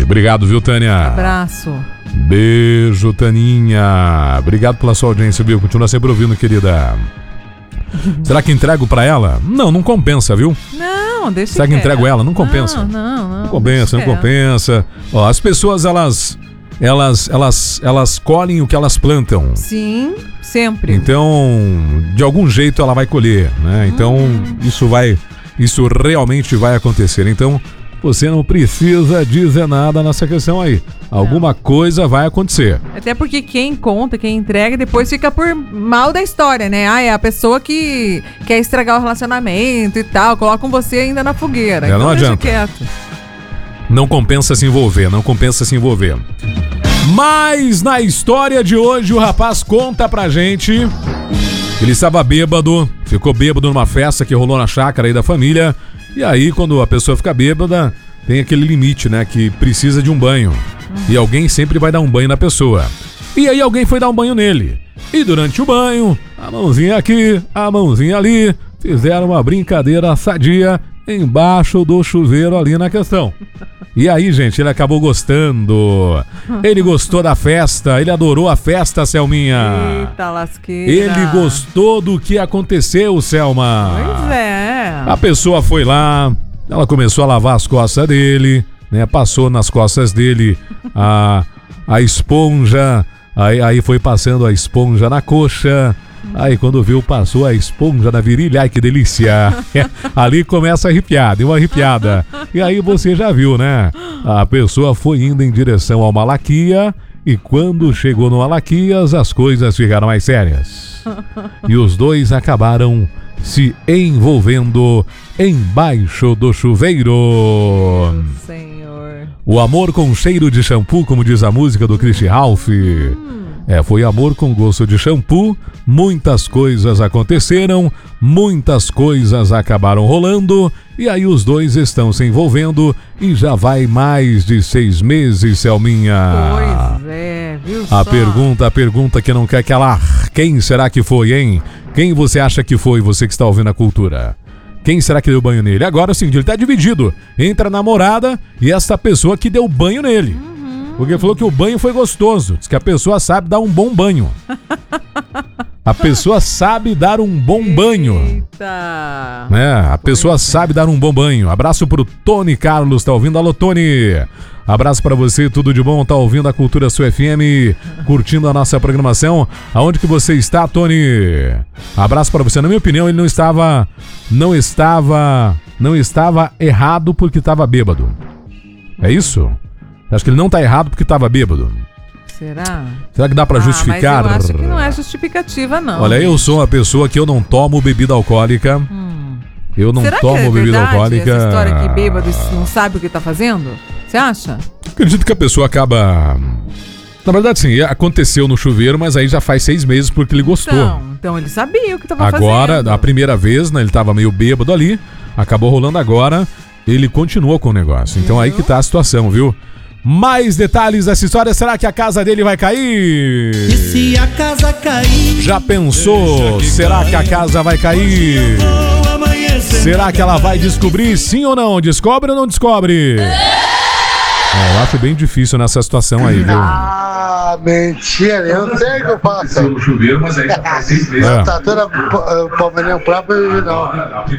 Obrigado, viu, Tânia? Abraço. Beijo, Taninha. Obrigado pela sua audiência, viu? Continua sempre ouvindo, querida. Será que entrego pra ela? Não compensa, viu? Não, deixa. Será que entrego ela? Não compensa. Não compensa, não compensa. Ó, as pessoas, elas colhem o que elas plantam. Sim, sempre. Então, de algum jeito ela vai colher, né? Então, isso realmente vai acontecer. Então, você não precisa dizer nada nessa questão aí. Alguma coisa vai acontecer. Até porque quem conta, quem entrega, depois fica por mal da história, né? É a pessoa que quer estragar o relacionamento e tal, colocam você ainda na fogueira. Então não adianta. Quieto. Não compensa se envolver. Mas na história de hoje, o rapaz conta pra gente. Ele estava bêbado, ficou bêbado numa festa que rolou na chácara aí da família. E aí, quando a pessoa fica bêbada, tem aquele limite, né? Que precisa de um banho. E alguém sempre vai dar um banho na pessoa. E aí alguém foi dar um banho nele. E durante o banho, a mãozinha aqui, a mãozinha ali, fizeram uma brincadeira sadia embaixo do chuveiro ali na questão. E aí, gente, ele acabou gostando. Ele gostou da festa, ele adorou a festa, Selminha. Eita lasqueira. Ele gostou do que aconteceu, Selma. Pois é. A pessoa foi lá, ela começou a lavar as costas dele, né? Passou nas costas dele a esponja, aí foi passando a esponja na coxa. Aí quando viu, passou a esponja na virilha. Ai, que delícia. Ali começa a arrepiar, deu uma arrepiada. E aí você já viu, né? A pessoa foi indo em direção ao Malaquias. E quando chegou no Malaquias, as coisas ficaram mais sérias. E os dois acabaram se envolvendo embaixo do chuveiro. Senhor. O amor com cheiro de shampoo, como diz a música do Christy Ralph. Foi amor com gosto de shampoo, muitas coisas aconteceram, muitas coisas acabaram rolando, e aí os dois estão se envolvendo e já vai mais de 6 meses, Selminha. Pois é, viu A só? pergunta que não quer calar, quem será que foi, hein? Quem você acha que foi, você que está ouvindo a Cultura? Quem será que deu banho nele? Agora sim, ele tá dividido entre a namorada e essa pessoa que deu banho nele. Porque falou que o banho foi gostoso. Diz que a pessoa sabe dar um bom banho. A pessoa sabe dar um bom banho. Eita. A pessoa sabe dar um bom banho. Abraço pro Tony Carlos, tá ouvindo? Alô, Tony. Abraço pra você, tudo de bom, tá ouvindo a Cultura Sul FM, curtindo a nossa programação. Aonde que você está, Tony? Abraço pra você. Na minha opinião, ele não estava errado porque estava bêbado. É isso? Acho que ele não tá errado porque tava bêbado. Será? Será que dá pra justificar? Mas eu acho que não é justificativa, não. Olha, eu sou uma pessoa que eu não tomo bebida alcoólica. Eu não tomo bebida alcoólica. Essa história que bêbado não sabe o que tá fazendo? Você acha? Acredito que a pessoa acaba... Na verdade, sim, aconteceu no chuveiro, mas aí já faz 6 meses porque ele gostou. Então ele sabia o que tava fazendo. Agora, a primeira vez, né, ele tava meio bêbado ali, acabou rolando agora, ele continuou com o negócio. Então aí que tá a situação, viu? Mais detalhes dessa história, será que a casa dele vai cair? E se a casa cair? Já pensou? Será que a casa vai cair? Será que ela vai descobrir sim ou não? Descobre ou não descobre? Eu acho bem difícil nessa situação aí, viu? Mentira, eu não sei o que eu faço. No chuveiro, mas aí já faz 6 meses. Tá toda palmeirinha própria, não.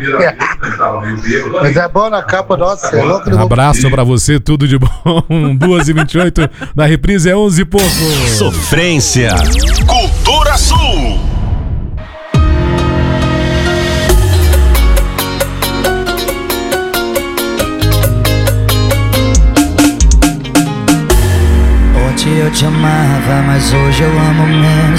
Mas é bom na capa, nossa. É louco. Um abraço pra você, tudo de bom. 2h28, na reprise é 11 e pouco. Sofrência. Cultura Sul. Eu te amava, mas hoje eu amo menos.